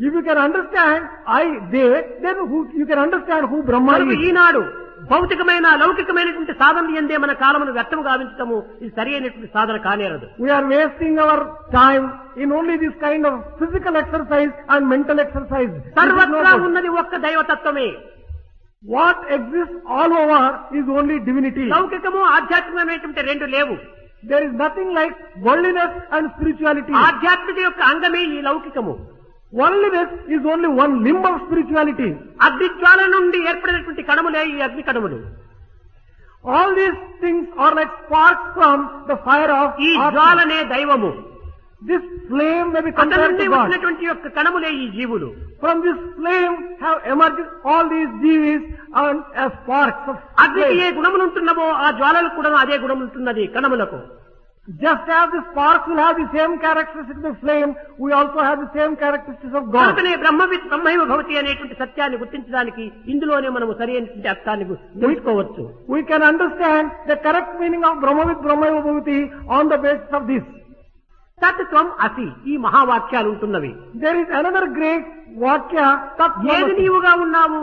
If you can understand they, then you can understand who Brahma కనుక is. ఈనాడు భౌతికమైన లౌకికమైనటువంటి సాధనలు ఎందే మన కాలమును వ్యర్థము గావించటము ఇది సరి అయినటువంటి సాధన కానేరదు. We are wasting our time in only this kind of physical exercise and mental exercise. This is సర్వత్రా not good. ఉన్నది ఒక్క దైవతత్వమే. What exists all over is only divinity. లౌకికము ఆధ్యాత్మికమైనటువంటి రెండు లేవు. There is nothing like worldliness and spirituality. ఆధ్యాత్మిక యొక్క అంగమే ఈ లౌకికము. Worldliness is only one limb of spirituality. అగ్నిజ్వాల నుండి ఏర్పడినటువంటి కణములే ఈ అగ్ని కణములు. All these things are like sparks from the fire of ఈ Atma. జ్వాలనే దైవము. This flame may be అతని compared నుండి to God. వచ్చినటువంటి యొక్క కణములే ఈ జీవులు. From this flame have emerged all these jeevis and as sparks of అగ్నికి ఏ flame. గుణములు ఉంటున్నామో ఆ జ్వాలలకు కూడా అదే గుణం ఉంటున్నది కణములకు. Just as the sparks will have the same characteristics of the flame, we also have the same characteristics of God. కనుకనే బ్రహ్మైవ భవతి అనేటువంటి సత్యాన్ని గుర్తించడానికి ఇందులోనే మనము సరి అయినటువంటి అర్థాన్ని తెలుసుకోవచ్చు. We can understand the correct meaning of Brahmavid Brahmaiva Bhavati on the basis of this. తత్వం అసి ఈ మహావాక్యాలు ఉంటున్నవి. There is another great Vakya, Tat ఏది Tvamasi. నీవుగా ఉన్నావు?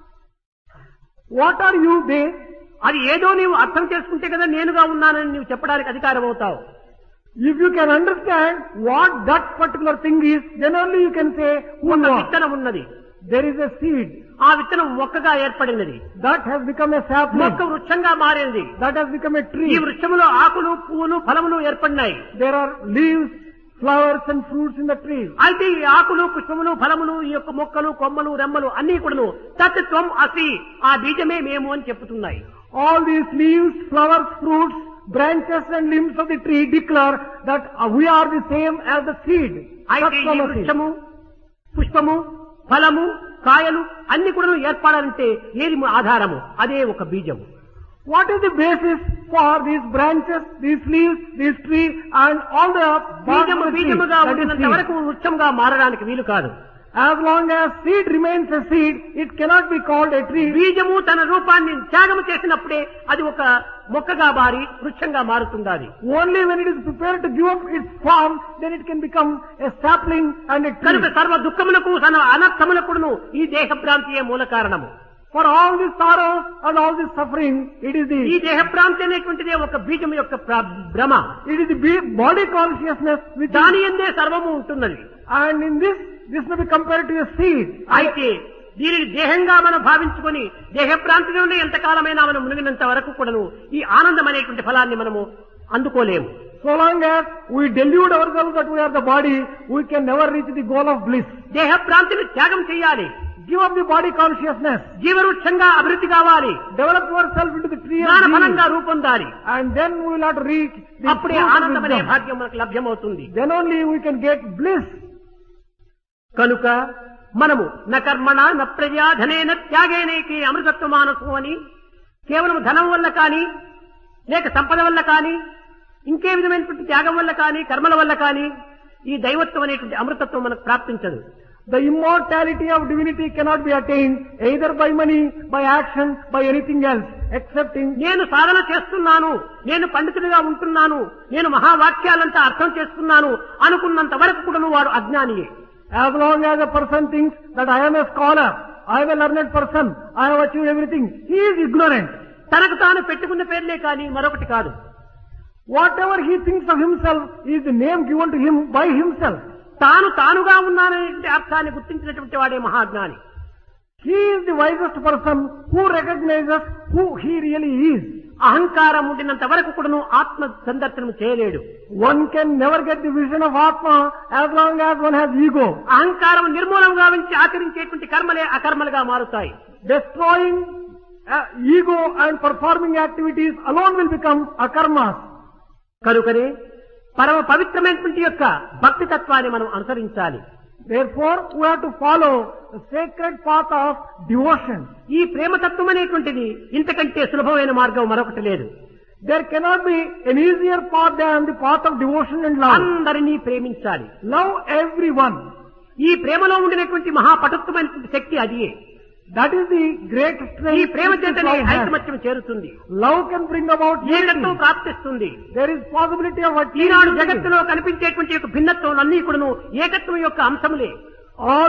What are you, they? అది ఏదో నీవు అర్థం చేసుకుంటే కదా నేనుగా ఉన్నానని నీవు చెప్పడానికి అధికారం అవుతావు. If you can understand what that particular thing is, then only you can say who ఒక you are. విత్తనం ఉన్నది. There is a seed ఆ విత్తనం మొక్కగా ఏర్పడినది. that has become a sapling, మొక్క వృక్షంగా మారింది. that has become a ఈ tree. వృక్షములో ఆకులు పువ్వులు ఫలములు ఏర్పడినాయి. There are leaves, flowers and fruits in the tree. అయితే ఈ ఆకులు పుష్పములు ఫలములు ఈ యొక్క మొక్కలు కొమ్మలు రెమ్మలు అన్ని కూడాను తత్వం అసి ఆ బీజమే మేము అని చెప్పుతున్నాయి. All these leaves, flowers, fruits, branches and limbs of the tree declare that we are the same as the seed. అయితే ఈ Tatvamasi. వృక్షము పుష్పము ఫలము కాయలు అన్ని కూడా ఏర్పడాలంటే ఏది ఆధారము? అదే ఒక బీజము. What is the basis for these branches, these leaves, this tree and all the bark బీజము of the tree? బీజముగా That is ఉండినంత seed. వరకు వృక్షంగా మారడానికి వీలు కాదు. As long as seed remains a seed, it cannot be called a tree. బీజము తన రూపాన్ని త్యాగము చేసినప్పుడే అది ఒక మొక్కగా మారి వృక్షంగా మారుతుంది. అది Only when it is prepared to give up its form, then it can become a sapling and a tree. కనుక సర్వ దుఃఖములకు సర్వ అనర్థములకును ఈ దేహభ్రాంతియే మూల కారణము. For all this sorrow and all this suffering, it is ఈ the దేహభ్రాంతి అనేటువంటిదే ఒక బీజం యొక్క భ్రమ. body consciousness which దాని ఎందే సర్వము ఉంటున్నది. and in this may be compared to a seed. అయితే దీనిని దేహంగా మనం భావించుకొని దేహభ్రాంతిలోనే ఎంతకాలమైనా మనం మునిగినంత వరకు కూడాను ఈ ఆనందం అనేటువంటి ఫలాన్ని మనము అందుకోలేము. So long as we delude ourselves that we are the body, we can never reach the goal of bliss. దేహభ్రాంతిని త్యాగం చేయాలి. Give up the body consciousness. జీవవృక్షంగా అభివృద్ధి కావాలి. Develop yourself into the tree of జ్ఞాన being. ఫలంగా రూపొందాలి. And then we will have to reach the అప్పుడే fruit of ఆనందం అనే wisdom. భాగ్యం మనకు లభ్యమవుతుంది. Then only we can get bliss. కనుక మనము న కర్మణ న ప్రజా ధనేన త్యాగేనేకి అమృతత్వ మానసు అని కేవలం ధనం వల్ల కానీ లేక సంపద వల్ల కానీ ఇంకే విధమైనటువంటి త్యాగం వల్ల కానీ కర్మల వల్ల కానీ ఈ దైవత్వం అనేటువంటి అమృతత్వం మనకు ప్రాప్తించదు. The immortality of divinity cannot be attained either by money, by action, by anything else, except in నేను సాధన చేస్తున్నాను, నేను పండితుడిగా ఉంటున్నాను, నేను మహావాక్యాలంతా అర్థం చేస్తున్నాను అనుకున్నంత వరకు కూడా వాడు అజ్ఞానియే. as long as a person thinks that I am a scholar, I am a learned person, I have achieved everything, he is ignorant. తనకు తాను పెట్టుకున్న పేర్లే కానీ మరొకటి కాదు. Whatever he thinks of himself is the name given to him by himself. తానుగా ఉన్నాననేటువంటి అర్థాన్ని గుర్తించినటువంటి వాడే మహాజ్ఞాని. He is the wisest person who recognizes who he really is. అహంకారం ఉండినంత వరకు కూడాను ఆత్మ సందర్శనం చేయలేడు. One can never get the vision of Atma as long as one has ego. అహంకారం నిర్మూలం గావించి ఆచరించేటువంటి కర్మలే అకర్మలుగా మారుతాయి. Destroying ego and performing activities alone will become akarmas. కనుకనే పరమ పవిత్రమైనటువంటి యొక్క భక్తి తత్వాన్ని మనం అనుసరించాలి. Therefore, we have to follow the sacred path of devotion. ఈ ప్రేమతత్వం అనేటువంటిది ఇంతకంటే సులభమైన మార్గం మరొకటి లేదు. There cannot be an easier path than the path of devotion and love. అందరినీ ప్రేమించాలి. Love everyone. ఈ ప్రేమలో ఉండినటువంటి మహాపటుత్వమైనటువంటి శక్తి అదియే. That is the great ఈ strength. ప్రేమ which చేతనే love has. ఐకమత్యం చేరుతుంది. Love can bring about ఏకత్వం unity. ప్రాప్తిస్తుంది. There is possibility of achieving Eenadu unity. జగత్తులో కనిపించేటువంటి యొక్క భిన్నత్వం అన్ని కూడాను ఏకత్వం యొక్క అంశములే. All